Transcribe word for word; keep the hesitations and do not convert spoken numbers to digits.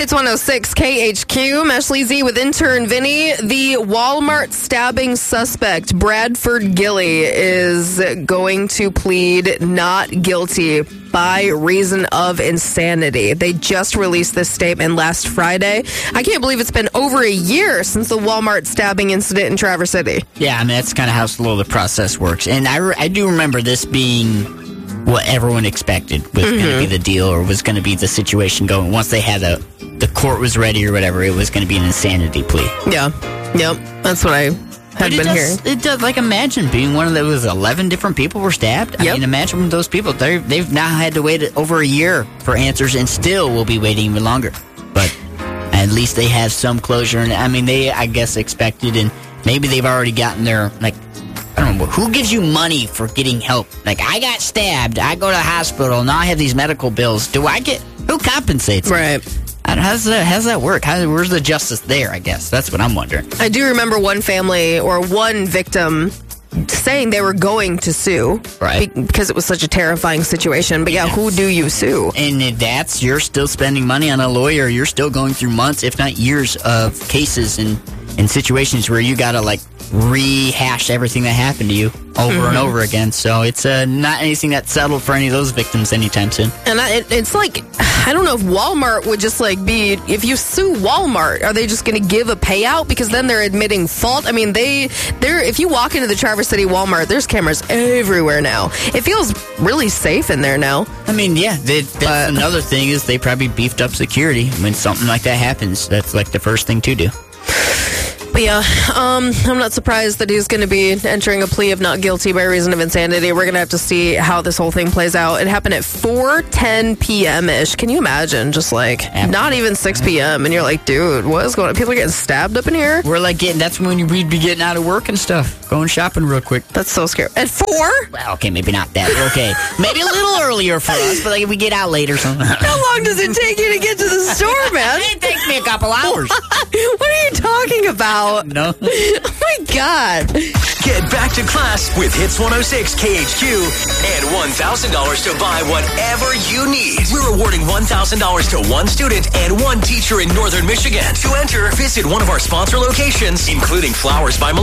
Hits one oh six K H Q. Meshley Z with intern Vinny. The Walmart stabbing suspect, Bradford Gilly, is going to plead not guilty by reason of insanity. They just released this statement last Friday. I can't believe it's been over a year since the Walmart stabbing incident in Traverse City. Yeah, I mean, that's kind of how slow the process works. And I, re- I do remember this being what everyone expected was mm-hmm. going to be the deal, or was going to be the situation going. Once they had a, the court was ready or whatever, it was going to be an insanity plea. Yeah. Yep. That's what I had been does, hearing. It does, like, imagine being one of those eleven different people were stabbed. I yep. mean, imagine those people. They're, they've now had to wait over a year for answers and still will be waiting even longer. But at least they have some closure. And I mean, they, I guess, expected, and maybe they've already gotten their, like, I don't know, who gives you money for getting help? Like, I got stabbed, I go to the hospital, now I have these medical bills. Do I get, who compensates? Right. How does that, how does that work? How, where's the justice there, I guess? That's what I'm wondering. I do remember one family or one victim saying they were going to sue. Right. Be- because it was such a terrifying situation. But yeah, yeah, who do you sue? And if that's, you're still spending money on a lawyer. You're still going through months, if not years, of cases and, and situations where you got to, like, rehash everything that happened to you over mm-hmm. and over again. So it's uh, not anything that's settled for any of those victims anytime soon. And I, it, it's like, I don't know if Walmart would just like be, if you sue Walmart, are they just going to give a payout? Because then they're admitting fault. I mean, they, they're, if you walk into the Traverse City Walmart, there's cameras everywhere now. It feels really safe in there now. I mean, yeah, they, that's but, another thing is they probably beefed up security when something like that happens. That's like the first thing to do. But yeah, um, I'm not surprised that he's going to be entering a plea of not guilty by reason of insanity. We're going to have to see how this whole thing plays out. It happened at four ten p.m.-ish. Can you imagine? Just like, not even six p.m. And you're like, dude, what is going on? People are getting stabbed up in here? We're like getting, that's when we'd be getting out of work and stuff. Going shopping real quick. That's so scary. At four? Well, okay, maybe not that. Okay. Maybe a little earlier for us, but like if we get out late or something. How long does it take you to get to the store, man? It takes me a couple hours. What are you talking about? No. Oh my God. Get back to class with Hits one oh six K H Q and one thousand dollars to buy whatever you need. We're awarding one thousand dollars to one student and one teacher in Northern Michigan. To enter, visit one of our sponsor locations, including Flowers by Melissa.